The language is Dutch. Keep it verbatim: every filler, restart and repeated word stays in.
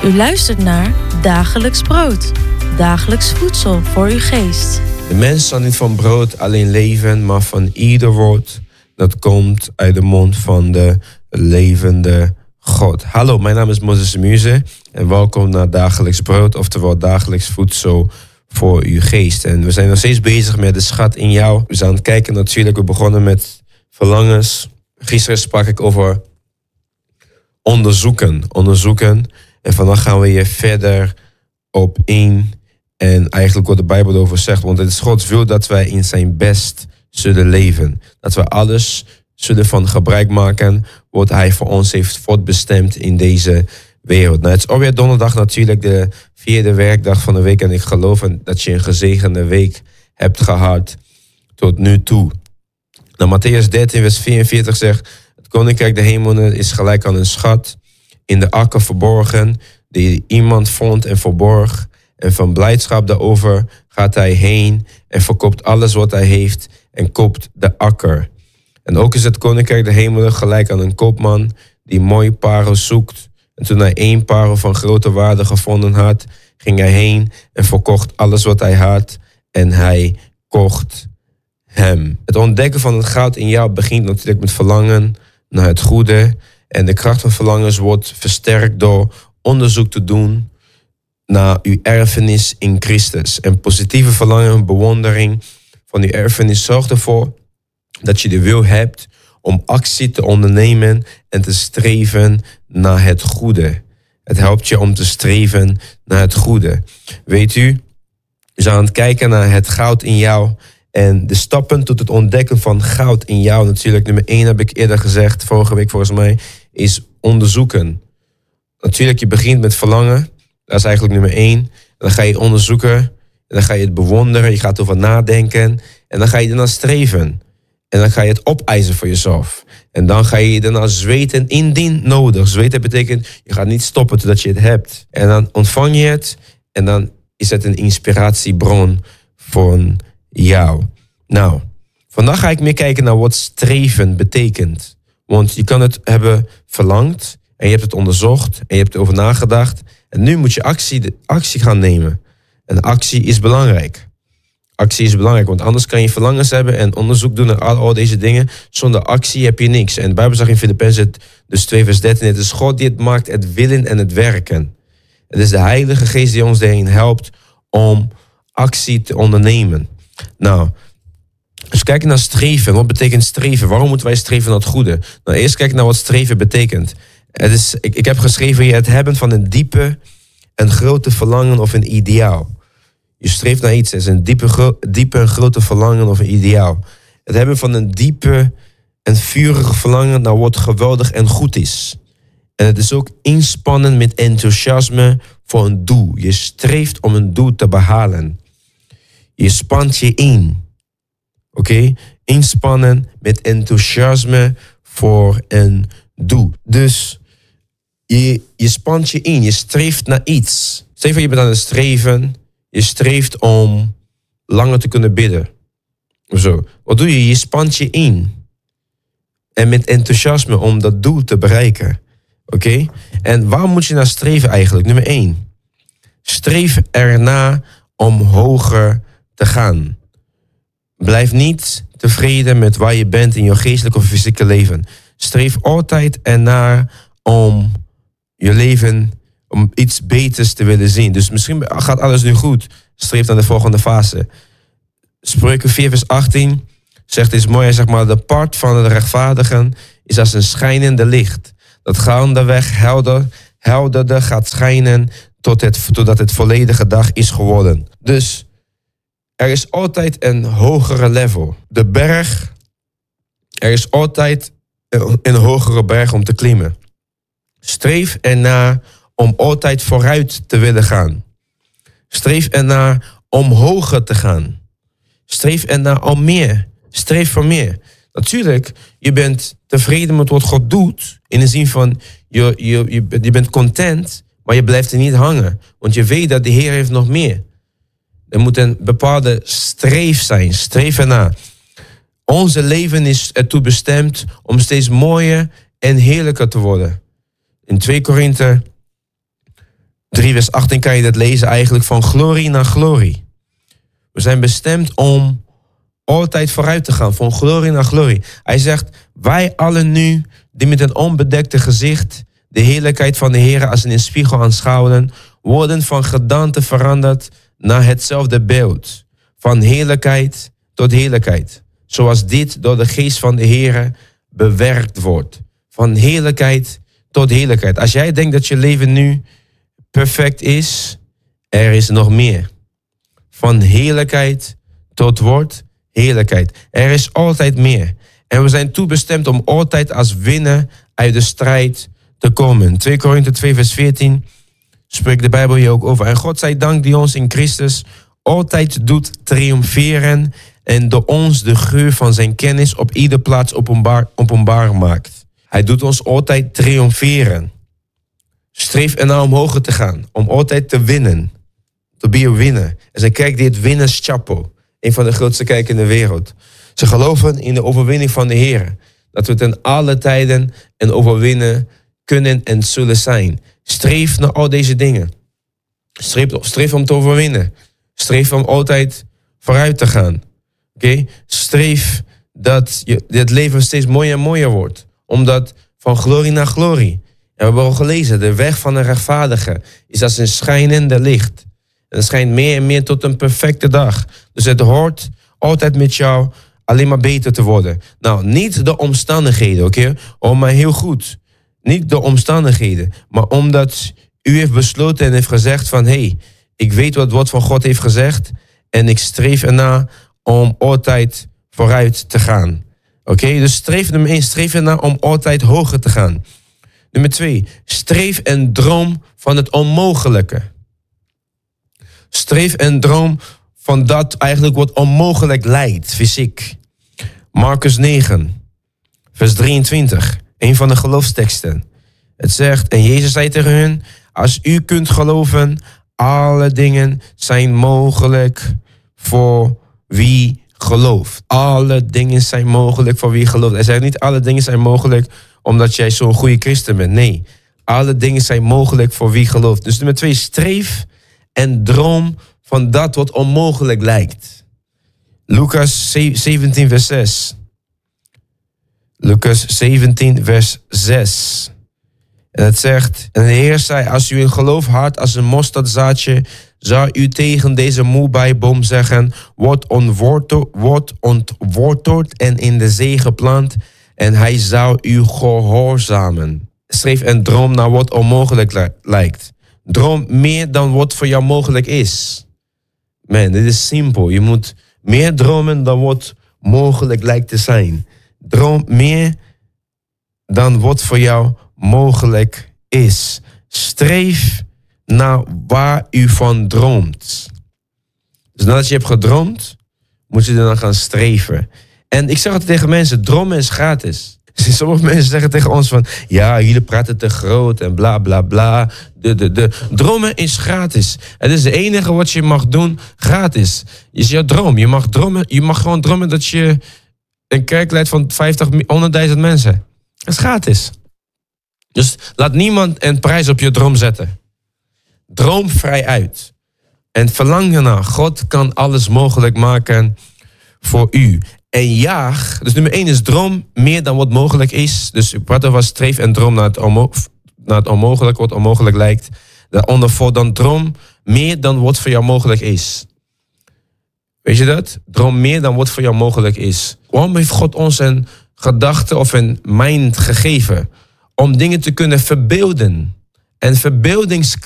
U luistert naar Dagelijks Brood. Dagelijks voedsel voor uw geest. De mens zal niet van brood alleen leven, maar van ieder woord dat komt uit de mond van de levende God. Hallo, mijn naam is Moses Muze en welkom naar Dagelijks Brood, oftewel dagelijks voedsel voor uw geest. En we zijn nog steeds bezig met de schat in jou. We zijn aan het kijken natuurlijk, we begonnen met verlangens. Gisteren sprak ik over onderzoeken, onderzoeken. En vandaag gaan we hier verder op in. En eigenlijk wat de Bijbel over zegt. Want het is Gods wil dat wij in zijn best zullen leven. Dat we alles zullen van gebruik maken wat hij voor ons heeft voortbestemd in deze wereld. Nou, het is alweer donderdag natuurlijk, de vierde werkdag van de week. En ik geloof dat je een gezegende week hebt gehad tot nu toe. Nou, Matthäus dertien vers vierenveertig zegt: het koninkrijk der hemelen is gelijk aan een schat in de akker verborgen, die iemand vond en verborg. En van blijdschap daarover gaat hij heen en verkoopt alles wat hij heeft en koopt de akker. En ook is het koninkrijk der hemelen gelijk aan een koopman die mooi parel zoekt. En toen hij één parel van grote waarde gevonden had, ging hij heen en verkocht alles wat hij had en hij kocht hem. Het ontdekken van het goud in jou begint natuurlijk met verlangen naar het goede. En de kracht van verlangens wordt versterkt door onderzoek te doen naar uw erfenis in Christus. En positieve verlangen en bewondering van uw erfenis zorgt ervoor dat je de wil hebt om actie te ondernemen en te streven naar het goede. Het helpt je om te streven naar het goede. Weet u, we zijn aan het kijken naar het goud in jou. En de stappen tot het ontdekken van goud in jou, natuurlijk, nummer één heb ik eerder gezegd, vorige week volgens mij, is onderzoeken. Natuurlijk, je begint met verlangen. Dat is eigenlijk nummer één. En dan ga je onderzoeken. En dan ga je het bewonderen. Je gaat erover nadenken. En dan ga je daarna streven. En dan ga je het opeisen voor jezelf. En dan ga je daarna zweten indien nodig. Zweten betekent, je gaat niet stoppen totdat je het hebt. En dan ontvang je het. En dan is het een inspiratiebron voor jou. Nou, vandaag ga ik meer kijken naar wat streven betekent. Want je kan het hebben verlangd. En je hebt het onderzocht. En je hebt erover nagedacht. En nu moet je actie, de actie gaan nemen. En actie is belangrijk. Actie is belangrijk, want anders kan je verlangens hebben en onderzoek doen naar al, al deze dingen. Zonder actie heb je niks. En de Bijbel zegt in Filippenzen dus twee vers dertien. Het is God die het maakt, het willen en het werken. Het is de Heilige Geest die ons daarin helpt om actie te ondernemen. Nou, dus kijken naar streven. Wat betekent streven? Waarom moeten wij streven naar het goede? Nou, eerst kijken naar wat streven betekent. Het is, ik, ik heb geschreven hier het hebben van een diepe en grote verlangen of een ideaal. Je streeft naar iets, het is een diepe, gro- diepe en grote verlangen of een ideaal. Het hebben van een diepe en vurige verlangen naar wat geweldig en goed is. En het is ook inspannen met enthousiasme voor een doel. Je streeft om een doel te behalen. Je spant je in. Oké? Okay? Inspannen met enthousiasme voor een doel. Dus Je, je spant je in, je streeft naar iets. Stel je bent aan het streven, je streeft om langer te kunnen bidden. Of zo. Wat doe je? Je spant je in. En met enthousiasme om dat doel te bereiken. Oké? Okay? En waar moet je naar streven eigenlijk? Nummer één. Streef erna om hoger te gaan. Blijf niet tevreden met waar je bent in je geestelijk of fysieke leven. Streef altijd ernaar om je leven, om iets beters te willen zien. Dus misschien gaat alles nu goed. Streef naar de volgende fase. Spreuken vier vers achttien zegt, het is mooi, zeg maar, de part van de rechtvaardigen is als een schijnende licht. Dat gaandeweg helder, helderder gaat schijnen tot het, totdat het volledige dag is geworden. Dus er is altijd een hogere level. De berg, er is altijd een, een hogere berg om te klimmen. Streef ernaar om altijd vooruit te willen gaan. Streef ernaar om hoger te gaan. Streef ernaar om meer. Streef voor meer. Natuurlijk, je bent tevreden met wat God doet. In de zin van, je, je, je, je bent content, maar je blijft er niet hangen. Want je weet dat de Heer heeft nog meer. Er moet een bepaalde streef zijn. Streef ernaar. Onze leven is ertoe bestemd om steeds mooier en heerlijker te worden. In twee Korinthe drie vers achttien kan je dat lezen eigenlijk, van glorie naar glorie. We zijn bestemd om altijd vooruit te gaan, van glorie naar glorie. Hij zegt, wij allen nu, die met een onbedekte gezicht de heerlijkheid van de Heer als in een spiegel aanschouwen, worden van gedaante veranderd naar hetzelfde beeld. Van heerlijkheid tot heerlijkheid. Zoals dit door de geest van de Heer bewerkt wordt. Van heerlijkheid tot heerlijkheid. Als jij denkt dat je leven nu perfect is, er is nog meer. Van heerlijkheid tot wordt heerlijkheid. Er is altijd meer. En we zijn toebestemd om altijd als winnaar uit de strijd te komen. twee Korinthe twee vers veertien spreekt de Bijbel hier ook over. En God zij dank die ons in Christus altijd doet triomferen en door ons de geur van zijn kennis op ieder plaats openbaar, openbaar maakt. Hij doet ons altijd triomferen. Streef ernaar om hoger te gaan, om altijd te winnen. To be a winner. Er is een kerk die het Winners Chapel, een van de grootste kerken in de wereld. Ze geloven in de overwinning van de Heer. Dat we ten alle tijden een overwinner kunnen en zullen zijn. Streef naar al deze dingen. Streef, streef om te overwinnen. Streef om altijd vooruit te gaan. Oké? Okay? Streef dat je, het leven steeds mooier en mooier wordt. Omdat van glorie naar glorie. En we hebben al gelezen, de weg van een rechtvaardige is als een schijnende licht. En het schijnt meer en meer tot een perfecte dag. Dus het hoort altijd met jou alleen maar beter te worden. Nou, niet de omstandigheden, oké? Okay? Oh, maar heel goed. Niet de omstandigheden. Maar omdat u heeft besloten en heeft gezegd van, hé, hey, ik weet wat het woord van God heeft gezegd. En ik streef ernaar om altijd vooruit te gaan. Oké, okay? Dus streef nummer één, streef ernaar om altijd hoger te gaan. Nummer twee, streef en droom van het onmogelijke. Streef en droom van dat eigenlijk wat onmogelijk lijkt, fysiek. Marcus negen, vers drieëntwintig, een van de geloofsteksten. Het zegt, en Jezus zei tegen hun, als u kunt geloven, alle dingen zijn mogelijk voor wie gelooft. Alle dingen zijn mogelijk voor wie gelooft. Hij zegt niet, alle dingen zijn mogelijk omdat jij zo'n goede christen bent. Nee, alle dingen zijn mogelijk voor wie gelooft. Dus nummer twee, streef en droom van dat wat onmogelijk lijkt. Lucas zeventien vers zes. Lucas zeventien vers zes. En het zegt, en de Heer zei, als u in geloof hard als een mosterdzaadje, zou u tegen deze moerbijboom zeggen, word ontworteld, word ontworteld en in de zee geplant, en hij zou u gehoorzamen. Streef en droom naar wat onmogelijk lijkt. Droom meer dan wat voor jou mogelijk is. Man, dit is simpel. Je moet meer dromen dan wat mogelijk lijkt te zijn. Droom meer dan wat voor jou mogelijk is. Streef naar waar u van droomt. Dus nadat je hebt gedroomd, moet je er dan gaan streven. En ik zeg het tegen mensen, dromen is gratis. Sommige mensen zeggen tegen ons van, ja, jullie praten te groot en bla bla bla. De, de, de. Dromen is gratis. Het is het enige wat je mag doen, gratis. Is jouw droom. Je mag, dromen, je mag gewoon dromen dat je een kerk leidt van vijftig, honderdduizend mensen. Dat is gratis. Dus laat niemand een prijs op je droom zetten. Droom vrij uit. En verlang ernaar. God kan alles mogelijk maken voor u. En jaag, dus nummer één is droom meer dan wat mogelijk is. Dus ik praat over streef en droom naar het, onmo- naar het onmogelijk, wat onmogelijk lijkt. Daaronder voor dan droom meer dan wat voor jou mogelijk is. Weet je dat? Droom meer dan wat voor jou mogelijk is. Waarom heeft God ons een gedachte of een mind gegeven? Om dingen te kunnen verbeelden. En verbeeldingskracht